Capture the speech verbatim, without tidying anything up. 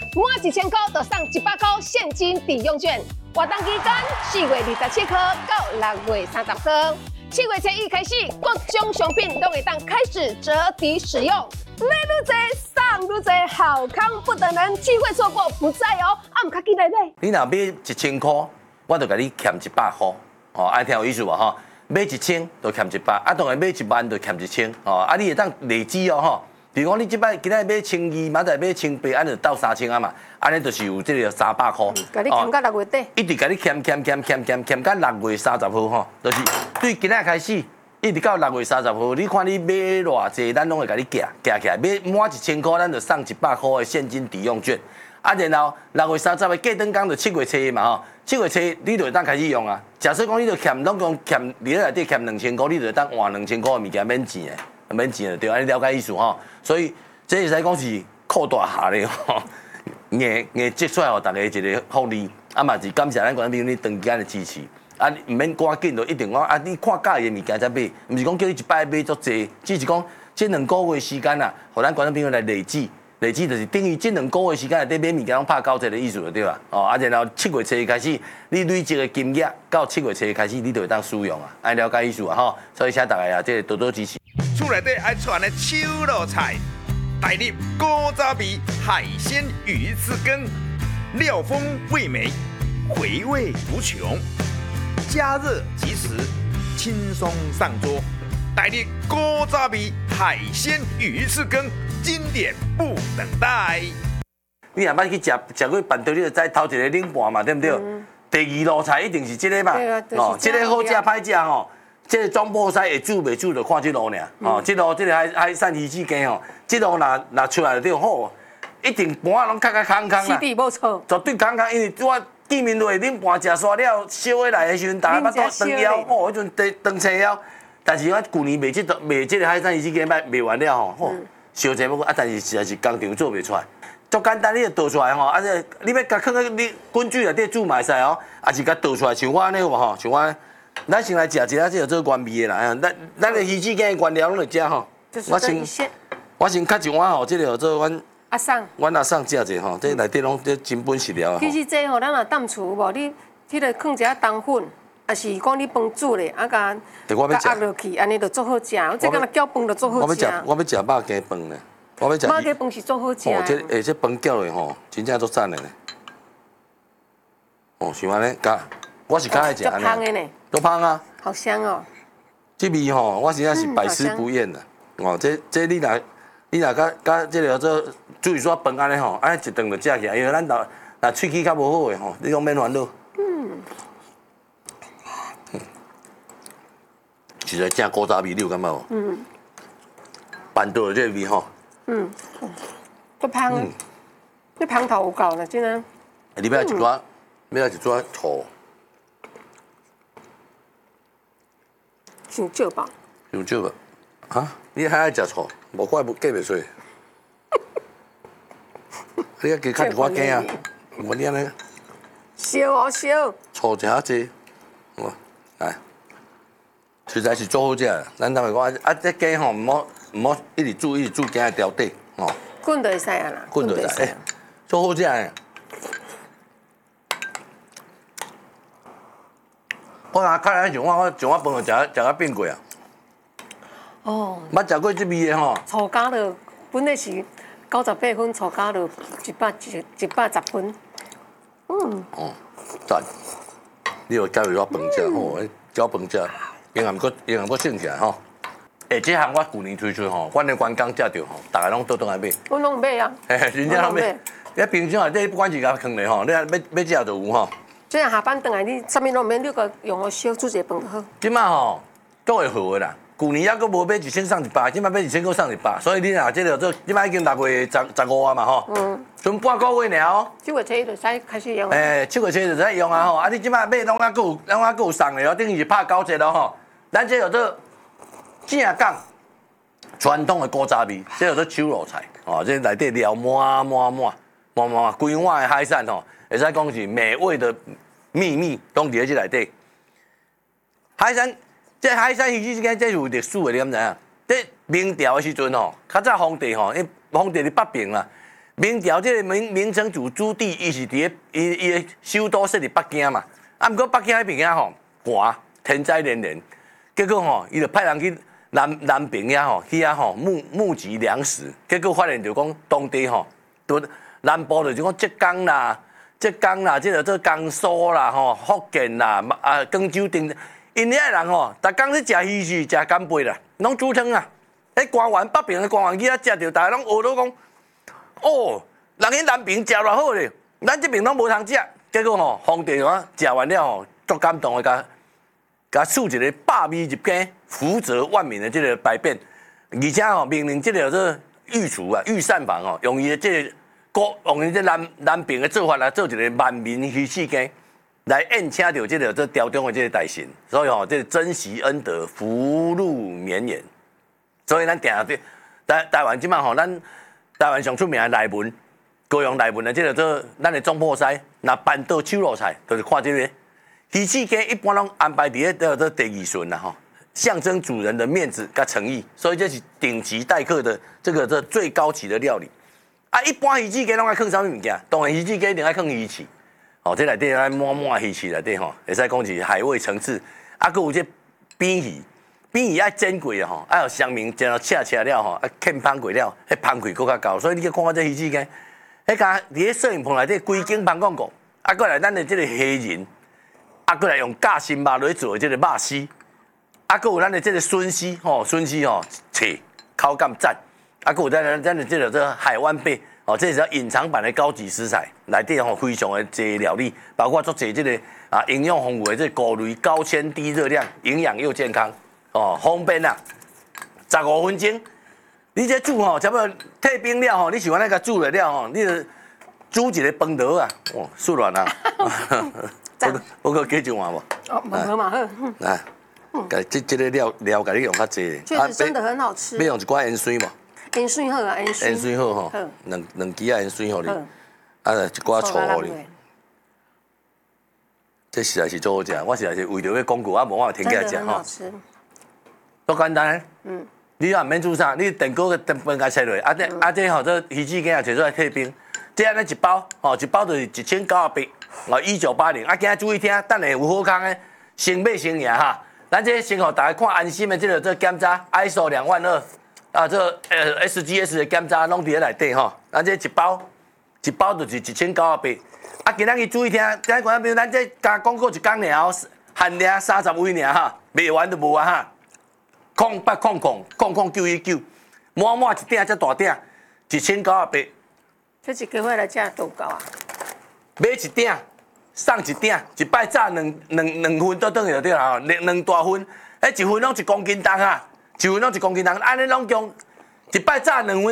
满一千块就送一百块现金抵用券。活动期间四月二十七号到六月三十号，七月初一开始，各种商品都会当开始折抵使用。买愈多，送愈多，好康不等人，机会错过不再哦！啊，唔卡记来买。 你若买一千块，我就甲你欠一百块，哦，爱听有意思无吼？买一千就欠一百，啊，当然买一万就欠一千，哦，啊，你会当累积哦，吼。比如讲，你即摆今仔买千二，明仔买千八，安尼到三千啊嘛，安尼就是有这个三百块。 甲你欠到六月底。 一直甲你欠欠欠欠欠欠到六月三十号吼，就是对今仔开始。一直到六月三十号，你看你买偌济，咱拢会甲你夹夹起来。买满一千块，咱就送一百块的现金抵用券。啊，然后六月三十的过灯工就七月初嘛吼，七月初你就会当开始用啊。假设讲你就欠总共欠你咧内底欠两千块，你就会当换两千块的物件免钱的，免钱的对，安尼了解意思吼。所以这会使讲是扩大下咧吼，硬硬积出来互大家一个福利。啊嘛是感谢咱观众朋友你长期的支持。啊，唔免赶紧就一定讲啊！你看介意的物件才买，唔是讲叫你一摆买足济，只是讲这两个月时间啊，互咱观众朋友来累积，累积就是等于这两个月时间内底买物件拢拍九折的意思就对啦。哦，啊，然后七月初开始，你累积的金额到七月初开始，你就会当使用啊，爱了解意思啊吼。所以请大家啊，这多多支持。 厝内底爱串的手路菜，带入古早味海鲜鱼翅羹，料丰味美，回味无穷。加热即食，轻松上桌，带你古早味海鲜鱼翅羹，经典不等待。 你若捌去食食过饭桌，你就知头一个冷盘嘛，对不对？嗯、第二路菜一定是这个嘛， 对啊，就是、 哦，这个好食歹食吼，这个装菠菜会煮袂煮就看这路尔，嗯、哦，这路这个海海产鱼翅羹吼，这路若若出来就好，一定盘啊拢较较空空啦， 基地无错， 绝对空空，因为我。见面落恁盘食煞了，烧起来的时阵，大家巴肚长腰，哦，迄阵长长车腰。但是我旧年卖这卖这个海产鱼翅羹卖卖完了吼，吼，烧济不过啊，但是实在是工厂做袂出来。足简单，你就倒出来吼，啊，这你要甲放在你滚水内底煮嘛会使哦，啊是甲倒出来，像我安尼有无吼？像我，咱先来食一下这个做原味的啦，咱咱的鱼翅羹原料拢来食吼。我先我先较一碗吼，这个做阮。 阿送， 阮阿送食者吼，这内底拢这真本实料。 其实这吼，咱若淡厝无，你迄个放一下冬粉，也是讲你饭煮咧，啊甲甲压落去，安尼就做好食。我这敢若搅饭就做好食。 我要食，我要食肉鸡饭咧，我要食。 肉鸡饭是做好食。 哦，这诶，这饭搅咧吼，真正足赞的咧。哦，像安尼，加我是较爱食安尼。 足香的呢。 足香啊。 好香哦。 这味吼，我实在是百吃不厌的。哦，这这你若。你若甲甲即个做煮一撮饭安尼吼，安尼一顿就食起来，因为咱若若喙齿较无好诶吼，你讲免烦恼。嗯。实在正古早味，你有感觉无？嗯。板豆的这个味吼。嗯。 不香，这香头有够啦，真啊。 你要一撮，要一撮醋。 伤少吧？ 伤少吧？啊？你还爱食醋？无怪不计袂出。你啊，加较一寡羹啊，我你安尼。 烧哦烧。 醋食较济，哦，来，实在是做好食的。咱头来讲，啊，这羹吼，唔好唔好一直煮一直煮羹的条底，哦。 滚就会使啊啦。 滚就会使，哎，做好食的。我若较来像我，我像我饭就食食到变过啊。哦，捌食过这味的吼。 醋加了，本来是九十八分，醋加了一百一一百十分。嗯。哦， 赞！你有加入我饭食吼，交饭食，营养阁营养阁升起来吼。诶，这项我去年推出吼，阮的员工食着吼，大家拢倒倒来买。 我拢买啊。 嘿嘿，真正拢买。你冰箱内底不管是甲放咧吼，你要要食就有吼。 这样下班回来，你啥物拢免，你个用个烧煮一个饭就好。 即摆吼，都会好的啦。去年还阁无买一千送一百，即摆买一千阁送一百，所以你若即个做，即摆已经六月十十五啊嘛吼，嗯，剩半个月尔哦。 七月初就使开始用。 诶，七月初就使用啊吼，啊你即摆买拢还阁有，拢还阁有送的哦，等于是拍九折咯吼。咱这叫做正港传统的古早味，这叫做手路菜哦，这内底料满满满满满规碗的海产吼，会使讲是美味的秘密，拢伫咧这内底。海产。这海产鱼翅羹，这是有历史的，你敢知影？这明朝的时阵吼，较早皇帝吼，因皇帝伫北平啦， 明朝这个明明成祖朱棣，伊是伫个伊伊的首都设伫北京嘛。啊，毋过北京迄边吼寒，天灾连连，结果吼，伊就派人去南南平遐吼，去遐吼募募集粮食，结果发现就讲当地吼，都南部就是讲浙江啦、浙江啦，即个做江苏啦、吼福建啦、啊广州等，因遐人吼，逐工咧食鱼翅、食干贝啦，拢煮汤啊。迄官员北平的官员去遐食着，大家拢学到讲。哦，人家南平食偌好咧，咱这边拢无通食。结果吼，皇帝啊食完了吼，足感动的，甲甲赐一个百味入京、福泽万民的这个百变，而且吼命令这个这御厨啊、御膳房哦，用伊的这个国用伊这南南平的做法来做一个万民鱼翅羹，来宴请到这个这朝中的这个大臣，所以吼，这个珍惜恩德、福禄绵延。所以咱定对台台湾即摆吼，咱。台湾上出名的内文，高雄内文的这个做咱的中破西，那板豆手路菜，就是看这个鱼翅羹一般拢安排伫个这第二顺啦吼，象征主人的面子跟诚意，所以这是顶级待客的这个这最高级的料理。啊，一般鱼翅羹拢爱放啥物物件？当然鱼翅羹一定爱放鱼翅，哦，这内底爱满满鱼翅内底吼，会使讲是海味层次，啊，佮有这扁鱼。扁鱼爱煎过啊吼，爱有香明煎到切切了吼，啊欠芳过了，迄芳气更较高。所以你去看看这鱼翅羹，迄家伫咧摄影棚内底规景拍广告，啊过来咱的这个虾仁，啊过来用假心肉来做的这个肉丝，啊过有咱的这个笋丝吼，笋丝吼脆，口感赞，啊过有咱咱的这个这个海湾贝，哦，这是隐藏版的高级食材，内底吼非常的济料理，包括做济这个啊营养丰富的这菇类，高纤低热量，营养又健康。哦，方便啊，十五分钟。你这煮吼，差不多退冰了吼，你喜欢那个煮了了吼，你就煮一个饭盒啊，哦，速软啊。我我可加一碗无？ 哦，蛮好蛮好。 来，甲这这个料料，甲你用较济。 确实真的很好吃。 要用一寡盐水无？ 盐水好啊，盐水。 盐水好吼，两两支啊盐水互你，啊一寡醋互你。这实在是最好食，我实在是为着要广告啊，无法停起来食吼。多简单，嗯，你也毋免煮啥，你电锅个电饭甲切落，啊这啊这吼，这鱼翅羹也摕出来退冰，这安尼一包，吼一包就是一千九百八，哦一九八零，啊今仔注意听，等下有好康的，先买先赢哈，咱这先互大家看安心的这个这检查 ，I S O 两万二，啊这呃 S G S 的检查拢伫咧内底吼，咱这一包一包就是一千九百八，啊今仔日注意听，今仔看比如咱这加广告一工尔哦，限量三十位尔哈，卖完就无啊哈。空八空空空空九一九，满满一鼎才大鼎，一千九百八。 这一个月来吃多高啊？ 买一鼎，送一鼎，一摆炸两两两份倒转去就对啦吼，两两大份，迄一份拢一公斤重啊，一份拢一公斤重，安尼拢共一摆炸两份。